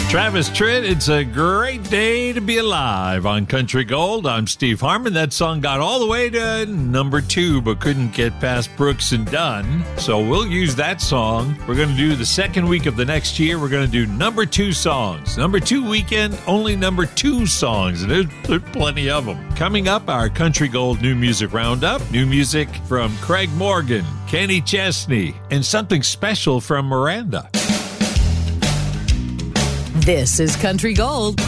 Travis Tritt, it's a great day to be alive on Country Gold. I'm Steve Harmon. That song got all the way to number 2, but couldn't get past Brooks and Dunn. So we'll use that song. We're going to do the second week of the next year. We're going to do number 2 songs. Number 2 weekend, only number 2 songs. And there's plenty of them. Coming up, our Country Gold New Music Roundup. New music from Craig Morgan, Kenny Chesney, and something special from Miranda. This is Country Gold.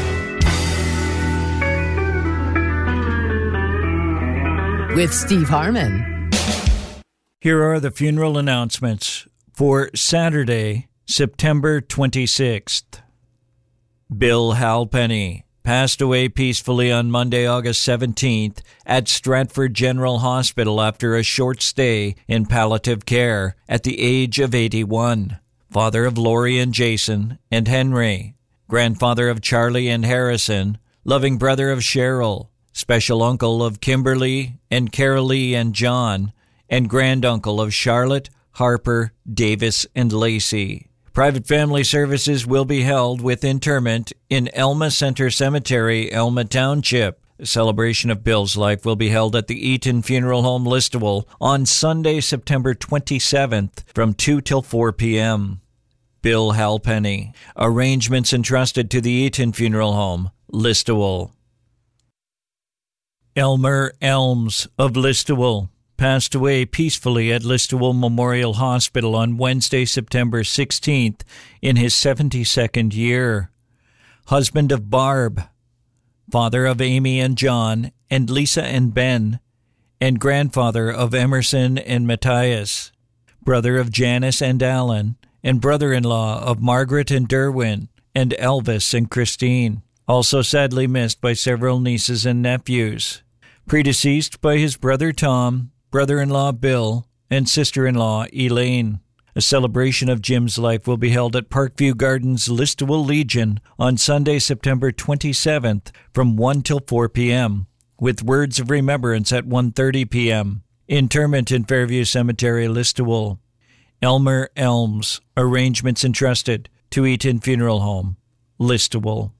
With Steve Harmon. Here are the funeral announcements for Saturday, September 26th. Bill Halpenny passed away peacefully on Monday, August 17th at Stratford General Hospital after a short stay in palliative care at the age of 81. Father of Lori and Jason and Henry, grandfather of Charlie and Harrison, loving brother of Cheryl, special uncle of Kimberly and Carolee and John, and granduncle of Charlotte, Harper, Davis, and Lacey. Private family services will be held with interment in Elma Center Cemetery, Elma Township. The celebration of Bill's life will be held at the Eaton Funeral Home, Listowel, on Sunday, September 27th from 2 till 4 p.m. Bill Halpenny. Arrangements entrusted to the Eaton Funeral Home, Listowel. Elmer Elms of Listowel passed away peacefully at Listowel Memorial Hospital on Wednesday, September 16th in his 72nd year. Husband of Barb, father of Amy and John, and Lisa and Ben, and grandfather of Emerson and Matthias, brother of Janice and Alan, and brother-in-law of Margaret and Derwin, and Elvis and Christine, also sadly missed by several nieces and nephews. Predeceased by his brother Tom, brother-in-law Bill, and sister-in-law Elaine. A celebration of Jim's life will be held at Parkview Gardens, Listowel Legion on Sunday, September 27th from 1 till 4 p.m., with words of remembrance at 1:30 p.m. Interment in Fairview Cemetery, Listowel. Elmer Elms. Arrangements entrusted to Eaton Funeral Home, Listowel.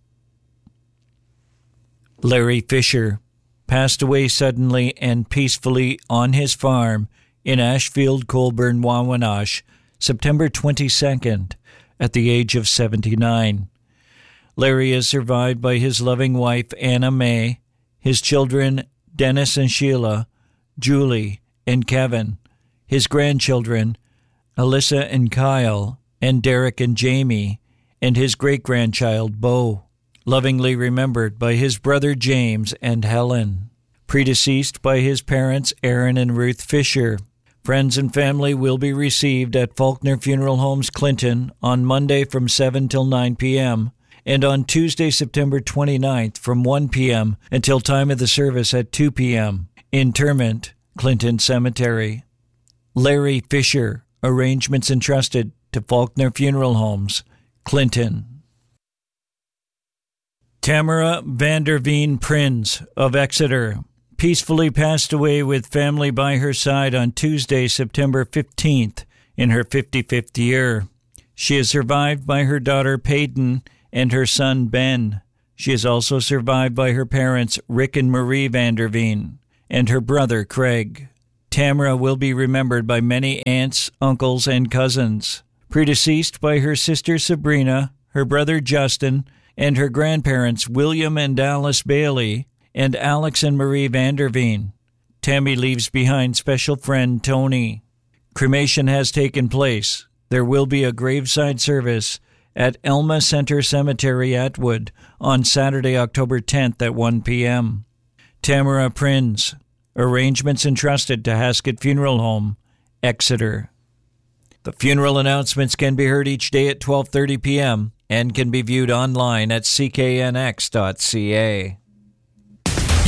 Larry Fisher passed away suddenly and peacefully on his farm in Ashfield, Colburn, Wawanosh, September 22nd, at the age of 79. Larry is survived by his loving wife, Anna Mae, his children, Dennis and Sheila, Julie and Kevin, his grandchildren, Alyssa and Kyle, and Derek and Jamie, and his great-grandchild, Bo, lovingly remembered by his brother James and Helen. Predeceased by his parents, Aaron and Ruth Fisher. Friends and family will be received at Faulkner Funeral Homes, Clinton, on Monday from 7 till 9 p.m., and on Tuesday, September 29th from 1 p.m. until time of the service at 2 p.m. Interment, Clinton Cemetery. Larry Fisher. Arrangements entrusted to Faulkner Funeral Homes, Clinton. Tamara Vanderveen Prins of Exeter peacefully passed away with family by her side on Tuesday, September 15th, in her 55th year. She is survived by her daughter Peyton and her son Ben. She is also survived by her parents Rick and Marie Vanderveen and her brother Craig. Tamara will be remembered by many aunts, uncles, and cousins. Predeceased by her sister Sabrina, her brother Justin, and her grandparents William and Alice Bailey, and Alex and Marie Vanderveen. Tammy leaves behind special friend Tony. Cremation has taken place. There will be a graveside service at Elma Center Cemetery, Atwood, on Saturday, October 10th at 1 p.m. Tamara Prins. Arrangements entrusted to Haskett Funeral Home, Exeter. The funeral announcements can be heard each day at 12:30 p.m. and can be viewed online at cknx.ca.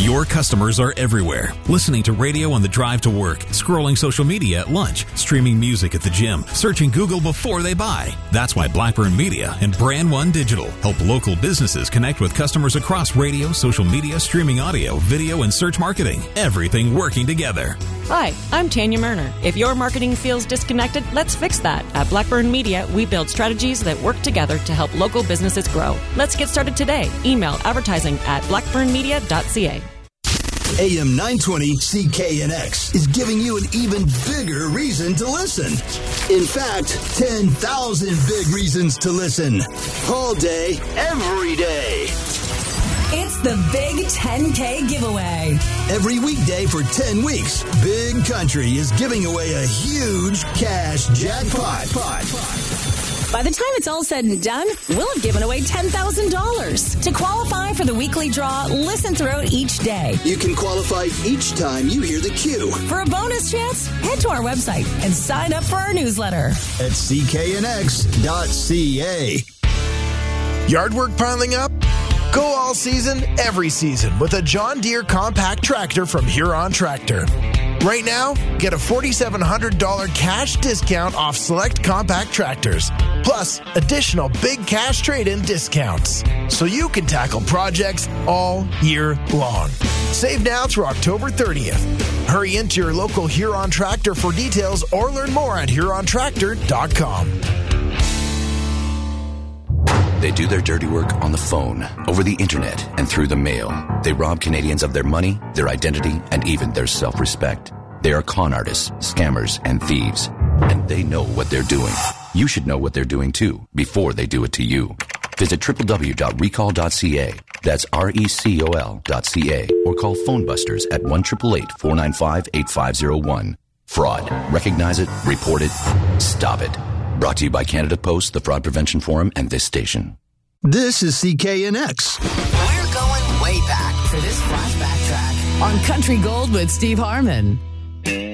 Your customers are everywhere, listening to radio on the drive to work, scrolling social media at lunch, streaming music at the gym, searching Google before they buy. That's why Blackburn Media and Brand One Digital help local businesses connect with customers across radio, social media, streaming audio, video, and search marketing. Everything working together. Hi, I'm Tanya Murner. If your marketing feels disconnected, let's fix that. At Blackburn Media, we build strategies that work together to help local businesses grow. Let's get started today. Email advertising@blackburnmedia.ca. AM 920 CKNX is giving you an even bigger reason to listen. In fact, 10,000 big reasons to listen. All day, every day. It's the Big 10K giveaway. Every weekday for 10 weeks, Big Country is giving away a huge cash jackpot. By the time it's all said and done, we'll have given away $10,000. To qualify for the weekly draw, listen throughout each day. You can qualify each time you hear the cue. For a bonus chance, head to our website and sign up for our newsletter at cknx.ca. Yard work piling up? Go all season, every season with a John Deere compact tractor from Huron Tractor. Right now, get a $4,700 cash discount off select compact tractors, plus additional big cash trade-in discounts, so you can tackle projects all year long. Save now through October 30th. Hurry into your local Huron Tractor for details or learn more at HuronTractor.com. They do their dirty work on the phone, over the internet, and through the mail. They rob Canadians of their money, their identity, and even their self-respect. They are con artists, scammers, and thieves. And they know what they're doing. You should know what they're doing too, before they do it to you. Visit www.recall.ca. That's recol.ca. Or call Phone Busters at 1-888-495-8501. Fraud. Recognize it, report it, stop it. Brought to you by Canada Post, the Fraud Prevention Forum, and this station. This is CKNX. We're going way back for this flashback track on Country Gold with Steve Harmon.